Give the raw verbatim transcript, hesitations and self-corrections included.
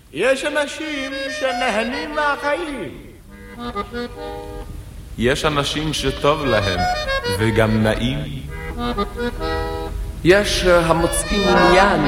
יש אנשים שנהנים מהחיים. יש אנשים שטוב להם וגם נעים. יש המוצאים עניין